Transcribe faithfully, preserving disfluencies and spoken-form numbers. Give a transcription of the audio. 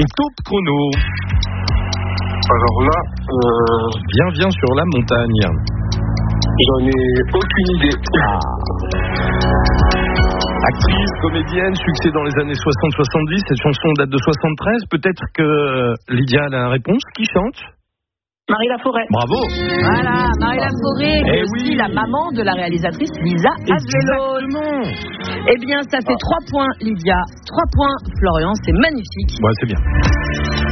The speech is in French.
Top chrono. Alors là, euh... viens, viens sur la montagne. J'en ai aucune idée. Ah. Actrice, comédienne, succès dans les années soixante soixante-dix. Cette chanson date de soixante-treize. Peut-être que Lydia a la réponse. Qui chante ? Marie Laforêt. Bravo. Voilà, Marie Laforêt, Eh et aussi oui. la maman de la réalisatrice Lisa Azelot. Exactement. Eh bien, ça fait trois points Lydia, trois points Florian, c'est magnifique. Ouais, c'est bien.